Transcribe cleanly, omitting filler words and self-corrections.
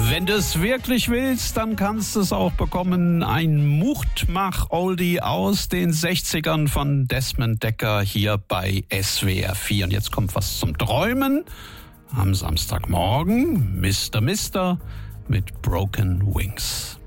Wenn du es wirklich willst, dann kannst du es auch bekommen. Ein Mutmach-Oldie aus den 60ern von Desmond Dekker hier bei SWR 4. Und jetzt kommt was zum Träumen. Am Samstagmorgen Mr. Mister mit Broken Wings.